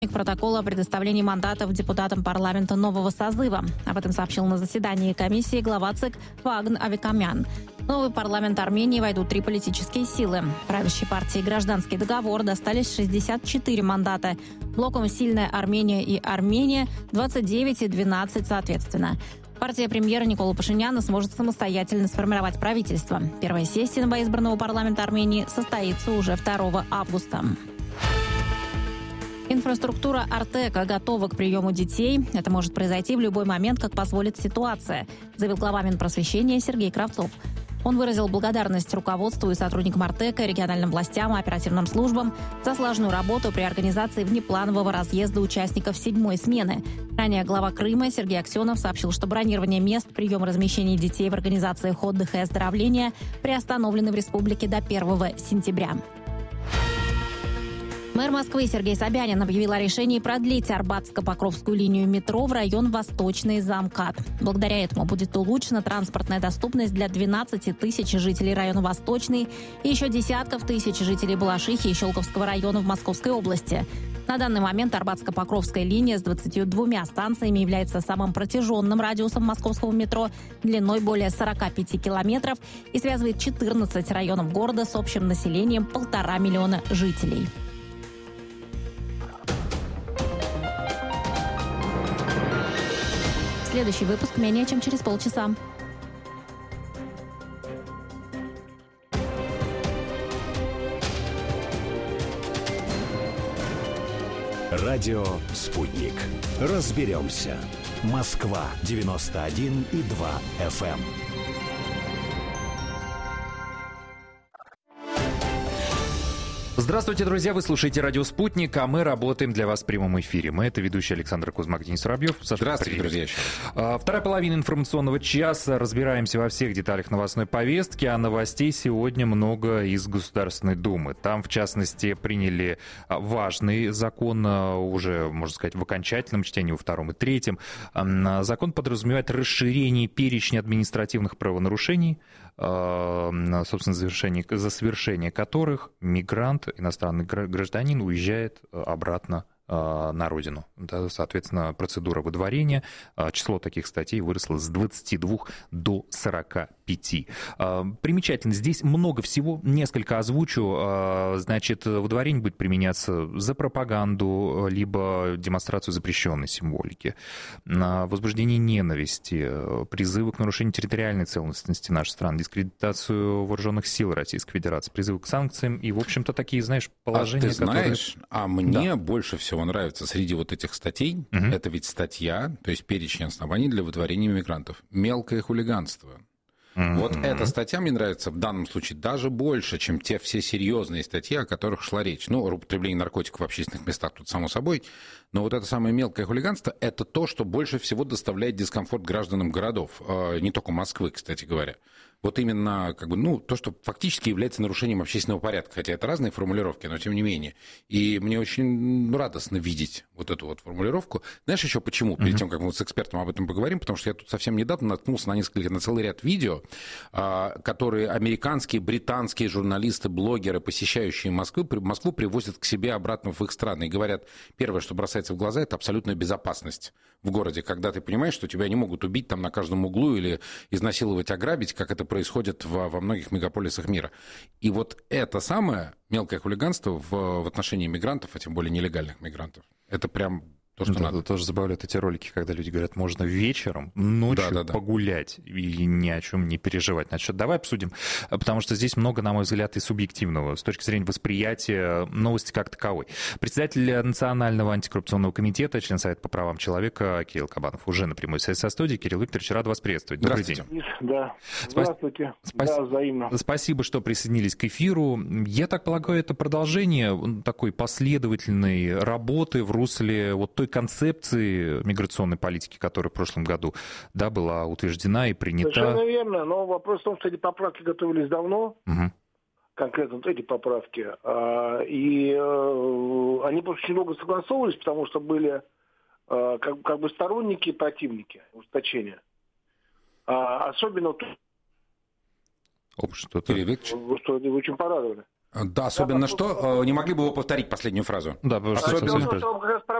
Протокола о предоставлении мандатов депутатам парламента нового созыва. Об этом сообщил на заседании комиссии глава ЦИК Вагн Авикамян. В новый парламент Армении войдут 3 политические силы. Правящей партии «Гражданский договор» достались 64 мандата. Блоком «Сильная Армения» и «Армения» 29 и 12 соответственно. Партия премьера Никола Пашиняна сможет самостоятельно сформировать правительство. Первая сессия новоизбранного парламента Армении состоится уже 2 августа. Инфраструктура Артека готова к приему детей. Это может произойти в любой момент, как позволит ситуация, заявил глава Минпросвещения Сергей Кравцов. Он выразил благодарность руководству и сотрудникам Артека, региональным властям и оперативным службам за слаженную работу при организации внепланового разъезда участников 7-й смены. Ранее глава Крыма Сергей Аксенов сообщил, что бронирование мест приема и размещения детей в организациях отдыха и оздоровления приостановлены в республике до 1 сентября. Мэр Москвы Сергей Собянин объявил о решении продлить Арбатско-Покровскую линию метро в район Восточный замкад. Благодаря этому будет улучшена транспортная доступность для 12 тысяч жителей района Восточный и еще десятков тысяч жителей Балашихи и Щелковского района в Московской области. На данный момент Арбатско-Покровская линия с 22 станциями является самым протяженным радиусом московского метро длиной более 45 километров и связывает 14 районов города с общим населением 1,5 миллиона жителей. Следующий выпуск менее чем через полчаса. Радио «Спутник». Разберемся. Москва 91,2 FM. Здравствуйте, друзья! Вы слушаете «Радио Спутник», а мы работаем для вас в прямом эфире. Мы — это ведущий Александр Кузьмак, Денис Воробьев. Саша, здравствуйте, привет. друзья! Вторая половина информационного часа. Разбираемся во всех деталях новостной повестки, а новостей сегодня много из Государственной Думы. Там, в частности, приняли важный закон, уже, можно сказать, в окончательном чтении, во втором и третьем. Закон подразумевает расширение перечня административных правонарушений, собственно, за совершение которых мигрант, иностранный гражданин уезжает обратно на родину. Да, соответственно, процедура выдворения. Число таких статей выросло с 22 до 45. Примечательно, здесь много всего, несколько озвучу. Значит, выдворение будет применяться за пропаганду, либо демонстрацию запрещенной символики, возбуждение ненависти, призывы к нарушению территориальной целостности нашей страны, дискредитацию вооруженных сил Российской Федерации, призывы к санкциям и, в общем-то, такие, знаешь, положения, ты знаешь, которые... мне да. больше всего нравится среди вот этих статей, это ведь статья, то есть перечень оснований для выдворения мигрантов. Мелкое хулиганство. Вот эта статья мне нравится в данном случае даже больше, чем те все серьезные статьи, о которых шла речь. Ну, употребление наркотиков в общественных местах тут само собой, но вот это самое мелкое хулиганство – это то, что больше всего доставляет дискомфорт гражданам городов, не только Москвы, кстати говоря. Вот именно то, что фактически является нарушением общественного порядка, хотя это разные формулировки, но тем не менее. И мне очень радостно видеть вот эту вот формулировку. Знаешь еще почему? Перед тем, как мы с экспертом об этом поговорим, потому что я тут совсем недавно наткнулся на целый ряд видео, которые американские, британские журналисты, блогеры, посещающие Москву, привозят к себе обратно в их страны и говорят, первое, что бросается в глаза, это абсолютная безопасность в городе, когда ты понимаешь, что тебя не могут убить там на каждом углу или изнасиловать, ограбить, как это происходит во многих мегаполисах мира. И вот это самое мелкое хулиганство в отношении мигрантов, а тем более нелегальных мигрантов, это прям то, что надо. Тоже забавляют эти ролики, когда люди говорят, можно вечером, ночью погулять и ни о чем не переживать. Значит, давай обсудим, потому что здесь много, на мой взгляд, и субъективного с точки зрения восприятия новости как таковой. Председатель Национального антикоррупционного комитета, член Совета по правам человека Кирилл Кабанов уже на прямой связи со студией. Кирилл Викторович, рад вас приветствовать. Добрый день. Да. Здравствуйте. Да, взаимно. Спасибо, что присоединились к эфиру. Я так полагаю, это продолжение такой последовательной работы в русле вот той концепции миграционной политики, которая в прошлом году была утверждена и принята. Совершенно верно, но вопрос в том, что эти поправки готовились давно, конкретно вот эти поправки, и они очень долго согласовывались, потому что были как бы сторонники и противники ужесточения. Особенно что-то... что вы очень порадовали. Да, особенно что? Не могли бы вы повторить последнюю фразу? Да, потому что особенно